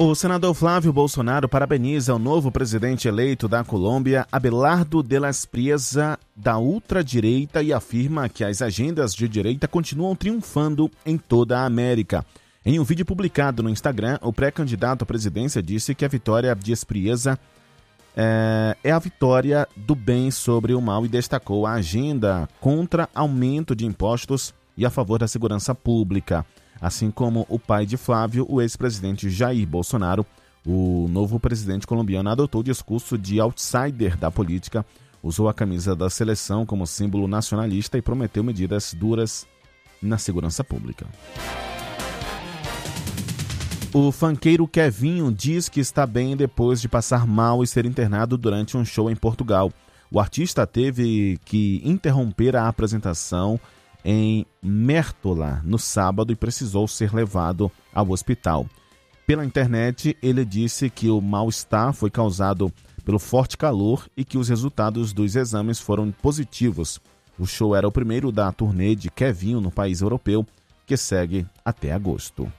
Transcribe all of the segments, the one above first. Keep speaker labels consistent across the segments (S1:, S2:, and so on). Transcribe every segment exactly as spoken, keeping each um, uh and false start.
S1: O senador Flávio Bolsonaro parabeniza o novo presidente eleito da Colômbia, Abelardo de la Espriella, da ultradireita, e afirma que as agendas de direita continuam triunfando em toda a América. Em um vídeo publicado no Instagram, o pré-candidato à presidência disse que a vitória de Espriella é, é a vitória do bem sobre o mal e destacou a agenda contra aumento de impostos e a favor da segurança pública. Assim como o pai de Flávio, o ex-presidente Jair Bolsonaro, o novo presidente colombiano adotou o discurso de outsider da política, usou a camisa da seleção como símbolo nacionalista e prometeu medidas duras na segurança pública. O funkeiro Kevinho diz que está bem depois de passar mal e ser internado durante um show em Portugal. O artista teve que interromper a apresentação em Mértola no sábado e precisou ser levado ao hospital. Pela internet, ele disse que o mal-estar foi causado pelo forte calor e que os resultados dos exames foram positivos. O show era o primeiro da turnê de Kevinho no país europeu, que segue até agosto.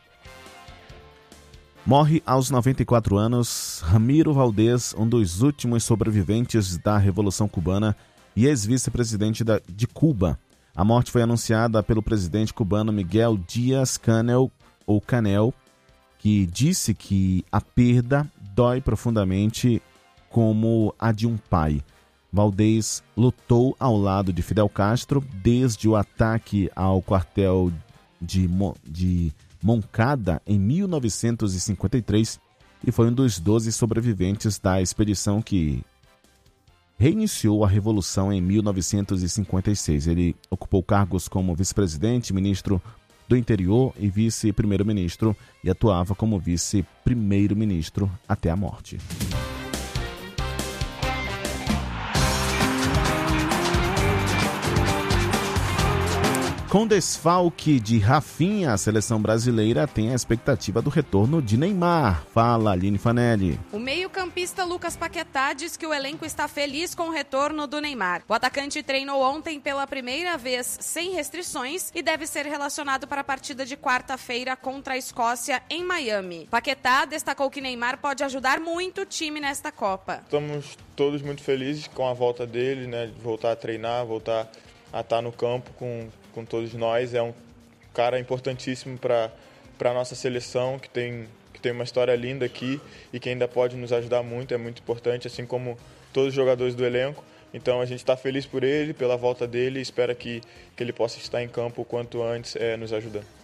S1: Morre aos noventa e quatro anos Ramiro Valdés, um dos últimos sobreviventes da Revolução Cubana e ex-vice-presidente de Cuba. A morte foi anunciada pelo presidente cubano Miguel Díaz-Canel, ou Canel, que disse que a perda dói profundamente como a de um pai. Valdés lutou ao lado de Fidel Castro desde o ataque ao quartel de, Mo- de Moncada em mil novecentos e cinquenta e três e foi um dos doze sobreviventes da expedição que reiniciou a Revolução em mil novecentos e cinquenta e seis. Ele ocupou cargos como vice-presidente, ministro do Interior e vice-primeiro-ministro e atuava como vice-primeiro-ministro até a morte. Com desfalque de Rafinha, a seleção brasileira tem a expectativa do retorno de Neymar. Fala, Aline Fanelli.
S2: O meio-campista Lucas Paquetá diz que o elenco está feliz com o retorno do Neymar. O atacante treinou ontem pela primeira vez sem restrições e deve ser relacionado para a partida de quarta-feira contra a Escócia em Miami. Paquetá destacou que Neymar pode ajudar muito o time nesta Copa.
S3: Estamos todos muito felizes com a volta dele, né? De voltar a treinar, voltar a estar no campo com com todos nós. É um cara importantíssimo para a nossa seleção, que tem, que tem uma história linda aqui e que ainda pode nos ajudar muito, é muito importante, assim como todos os jogadores do elenco. Então a gente está feliz por ele, pela volta dele e espera que, que ele possa estar em campo o quanto antes, é, nos ajudando.